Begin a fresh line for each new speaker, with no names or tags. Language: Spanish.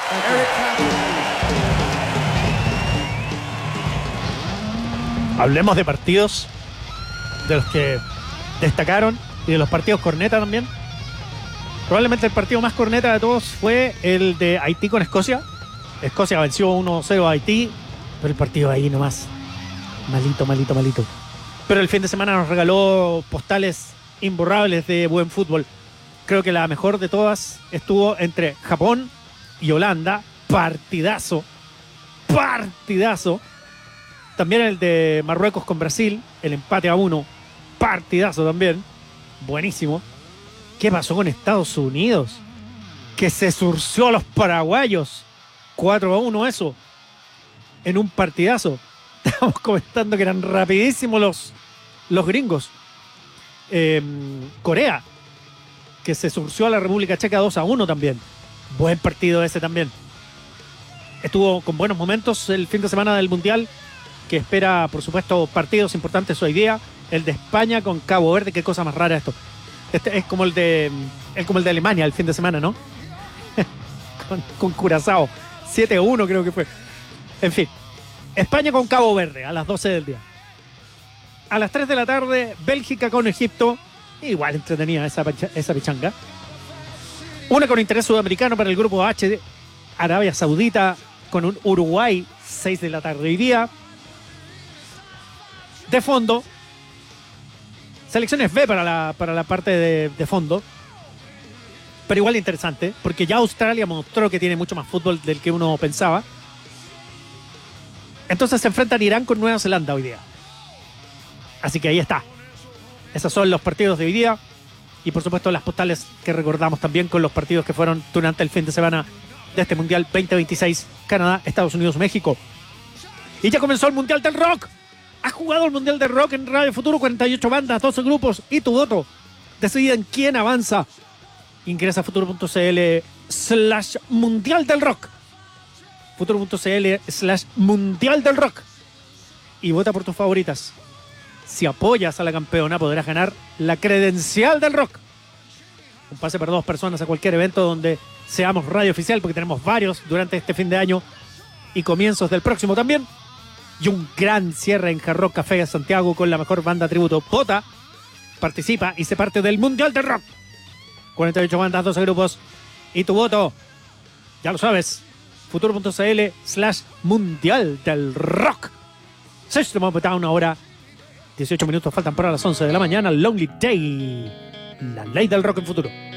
Hablemos de partidos de los que destacaron y de los partidos corneta también. Probablemente el partido más corneta de todos fue el de Haití con Escocia. Escocia venció 1-0 a Haití, pero el partido ahí nomás malito. Pero el fin de semana nos regaló postales imborrables de buen fútbol. Creo que la mejor de todas estuvo entre Japón y Holanda. Partidazo. También el de Marruecos con Brasil, el empate a 1. Partidazo también. Buenísimo. ¿Qué pasó con Estados Unidos? Que se surció a los paraguayos. 4-1 eso. En un partidazo. Estábamos comentando que eran rapidísimos los gringos. Corea, que se surció a la República Checa 2-1 también. Buen partido ese también. Estuvo con buenos momentos el fin de semana del Mundial, que espera, por supuesto, partidos importantes hoy día. El de España con Cabo Verde, qué cosa más rara esto. Este es como el de Alemania el fin de semana, ¿no? con Curazao. 7-1 creo que fue. En fin, España con Cabo Verde a las 12 del día. A las 3 de la tarde, Bélgica con Egipto. Igual entretenida esa pichanga. Una con interés sudamericano para el grupo H de Arabia Saudita con un Uruguay, 6 de la tarde hoy día. De fondo, selecciones B para la parte de fondo. Pero igual interesante, porque ya Australia mostró que tiene mucho más fútbol del que uno pensaba. Entonces se enfrentan Irán con Nueva Zelanda hoy día. Así que ahí está. Esos son los partidos de hoy día. Y por supuesto las postales que recordamos también con los partidos que fueron durante el fin de semana de este Mundial 2026. Canadá, Estados Unidos, México. Y ya comenzó el Mundial del Rock. ¿Has jugado el Mundial del Rock en Radio Futuro? 48 bandas, 12 grupos y tu voto. Deciden quién avanza. Ingresa a futuro.cl/Mundial del Rock. Futuro.cl/Mundial del Rock. Y vota por tus favoritas. Si apoyas a la campeona, podrás ganar la credencial del rock. Un pase para 2 personas a cualquier evento donde seamos radio oficial, porque tenemos varios durante este fin de año y comienzos del próximo también. Y un gran cierre en Hard Rock Café de Santiago con la mejor banda tributo. Vota, participa y sé parte del Mundial del Rock. 48 bandas, 12 grupos y tu voto. Ya lo sabes. Futuro.cl/Mundial del Rock. Sexto hemos votado 1 hora. 18 minutos faltan para las 11 de la mañana. Lonely Day. La ley del rock en Futuro.